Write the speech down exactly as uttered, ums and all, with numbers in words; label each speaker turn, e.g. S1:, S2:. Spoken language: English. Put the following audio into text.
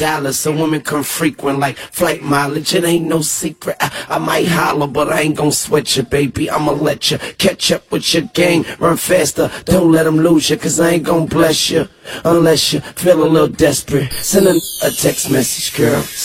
S1: dollars so women come frequent like flight mileage. It ain't no secret. I, I might holler, but I ain't gon' sweat you, baby. I'ma let you catch up with your game. Run faster, don't let them lose you, cause I ain't gon' bless you unless you feel a little desperate. Send a, a text message, girl.